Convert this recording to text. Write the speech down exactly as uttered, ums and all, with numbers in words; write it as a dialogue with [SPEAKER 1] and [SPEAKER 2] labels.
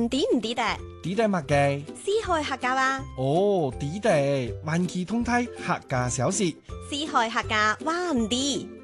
[SPEAKER 1] 抵唔抵得？
[SPEAKER 2] 抵得乜嘅？
[SPEAKER 1] 四海客家話。
[SPEAKER 2] 哦，抵得，萬企通梯客家小事。
[SPEAKER 1] 四海客家話唔抵。